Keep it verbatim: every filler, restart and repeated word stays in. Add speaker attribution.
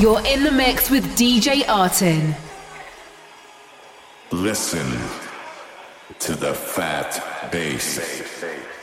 Speaker 1: You're in the mix with D J Artin.
Speaker 2: Listen to the fat bass.